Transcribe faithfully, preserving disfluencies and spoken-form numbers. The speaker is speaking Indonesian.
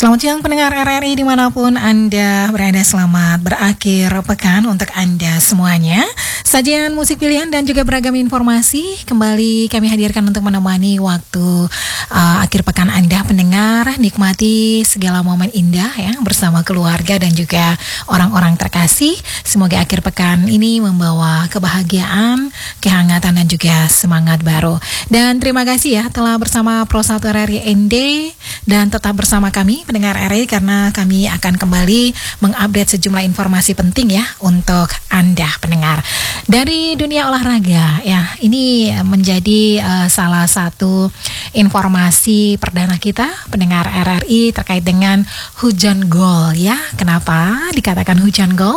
Selamat siang pendengar R R I dimanapun Anda berada, selamat berakhir pekan untuk Anda semuanya. Sajian musik pilihan dan juga beragam informasi kembali kami hadirkan untuk menemani waktu uh, akhir pekan Anda pendengar. Nikmati segala momen indah ya bersama keluarga dan juga orang-orang terkasih. Semoga akhir pekan ini membawa kebahagiaan, kehangatan dan juga semangat baru. Dan terima kasih ya telah bersama Pro satu R R I N D dan tetap bersama kami pendengar R R I karena kami akan kembali mengupdate sejumlah informasi penting ya untuk Anda pendengar. Dari dunia olahraga ya, ini menjadi uh, salah satu informasi perdana kita pendengar R R I terkait dengan hujan gol ya. Kenapa dikatakan hujan gol?